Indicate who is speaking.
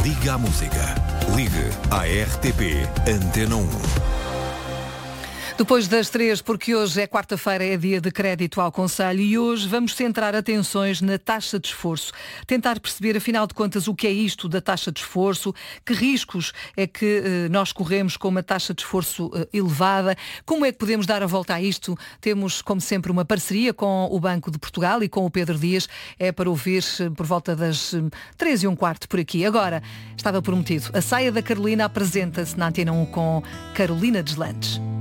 Speaker 1: Liga à Música. Ligue à RTP Antena 1.
Speaker 2: Depois das 3, porque hoje é quarta-feira, é dia de crédito ao Conselho e hoje vamos centrar atenções na taxa de esforço. Tentar perceber, afinal de contas, o que é isto da taxa de esforço, que riscos é que nós corremos com uma taxa de esforço elevada, como é que podemos dar a volta a isto. Temos, como sempre, uma parceria com o Banco de Portugal e com o Pedro Dias, é para ouvir por volta das 3:15 por aqui. Agora, estava prometido, a Saia da Carolina apresenta-se na Antena 1 com Carolina Deslandes.